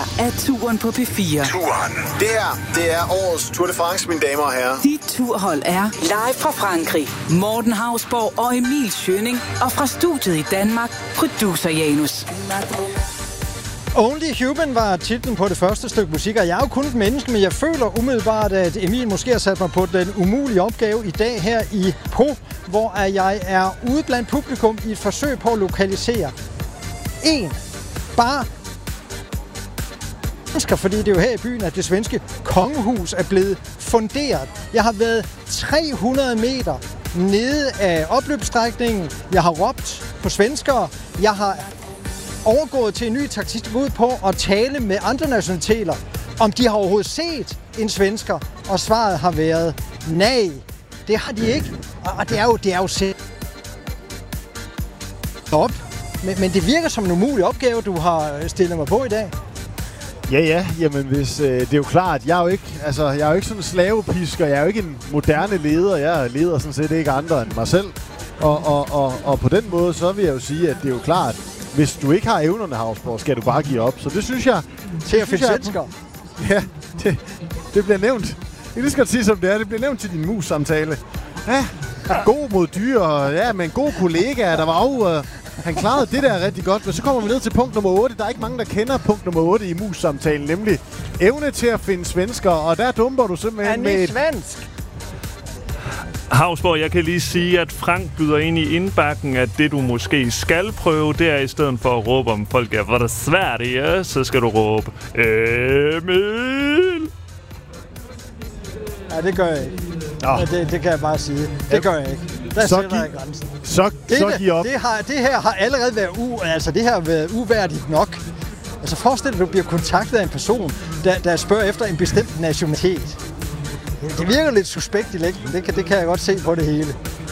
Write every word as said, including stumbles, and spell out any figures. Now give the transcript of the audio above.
er Turen på P fire. Turen. Det her, det er årets Tour de France, mine damer og herrer. Dit turhold er live fra Frankrig. Morten Hausborg og Emil Schønning. Og fra studiet i Danmark, producer Janus. Only Human var titlen på det første stykke musik, og jeg er jo kun et menneske, men jeg føler umiddelbart, at Emil måske har sat mig på den umulige opgave i dag her i Po, hvor jeg er ude blandt publikum i et forsøg på at lokalisere en, bare mennesker, fordi det er jo her i byen, at det svenske kongehus er blevet funderet. Jeg har været tre hundrede meter nede af opløbsstrækningen. Jeg har råbt på svenskere. Jeg har overgået til en ny taktik ud på at tale med andre nationaliteter, om de har overhovedet set en svensker, og svaret har været nej. Det har de ikke, og det er jo, det er jo set op. Men, men det virker som en umulig opgave, du har stillet mig på i dag. Ja, ja, jamen hvis, øh, det er jo klart, jeg er jo ikke, altså, jeg er jo ikke sådan en slavepisker, jeg er jo ikke en moderne leder, jeg leder sådan set ikke andre end mig selv. Og, og, og, og på den måde, så vil jeg jo sige, at det er jo klart, hvis du ikke har evnerne, Hausborg, skal du bare give op. Så det synes jeg... Til at finde svensker. Ja, det, det bliver nævnt. Jeg kan lige sige, som det er. Det bliver nævnt til din mus-samtale. Ja, god mod dyr, og ja, men god kollega, der var jo... Uh, han klarede det der rigtig godt, men så kommer vi ned til punkt nummer otte. Der er ikke mange, der kender punkt nummer otte i mus-samtalen, nemlig evne til at finde svensker, og der dumper du simpelthen med et... svensk? Hausborg, jeg kan lige sige, at Frank byder ind i indbakken, at det du måske skal prøve, det er i stedet for at råbe om folk er, hvor det svært det er, så skal du råbe Emil! Ja, det gør jeg ikke. Ja, det, det kan jeg bare sige. Det gør jeg ikke. Der så sætter jeg grænsen. Så, det, så giv op. Det, har, det her har allerede været, u, altså, det her har været uværdigt nok. Altså forestil dig, at du bliver kontaktet af en person, der, der spørger efter en bestemt nationalitet. Det virker lidt suspekt i længden. Det kan, det kan jeg godt se på det hele.